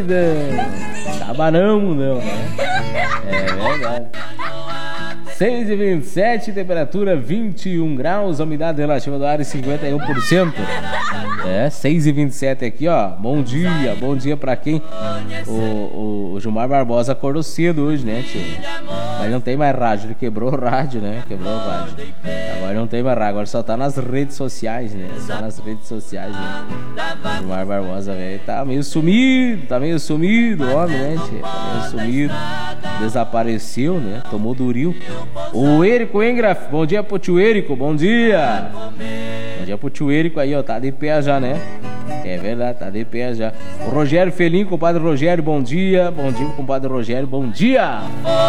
Cabanão, não, né? É verdade. 6h27, temperatura 21 graus, umidade relativa do ar 51%. 6h27 aqui, ó. Bom dia pra quem? O Gilmar Barbosa acordou cedo hoje, né, tio? Mas não tem mais rádio, ele quebrou o rádio, né? Agora não tem mais rádio, agora só tá nas redes sociais, né? O Gilmar Barbosa, velho, tá meio sumido, o homem, né, tio? Tá meio sumido, desapareceu, né? Tomou Duril. O Érico Engraf, bom dia pro tio Érico, bom dia pro tio Érico aí, ó, tá de pé já, né? É verdade, tá de pé já. O Rogério Felim, compadre Rogério, bom dia, compadre Rogério, bom dia.